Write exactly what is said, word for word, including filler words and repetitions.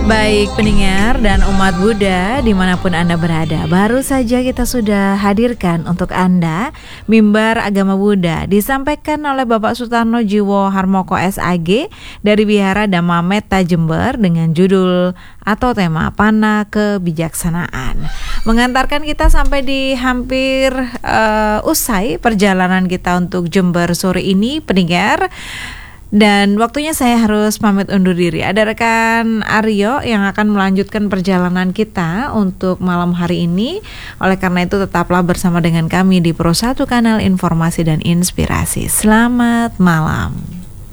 Baik pendengar dan umat Buddha dimanapun Anda berada, baru saja kita sudah hadirkan untuk Anda Mimbar Agama Buddha disampaikan oleh Bapak Sutarno Jiwo Harmoko S A G dari Wihara Dhamma Metta Jember dengan judul atau tema Panah Kebijaksanaan, mengantarkan kita sampai di hampir uh, usai perjalanan kita untuk Jember sore ini pendengar. Dan waktunya saya harus pamit undur diri. Ada rekan Aryo yang akan melanjutkan perjalanan kita untuk malam hari ini. Oleh karena itu tetaplah bersama dengan kami di Pro satu Kanal Informasi dan Inspirasi. Selamat malam.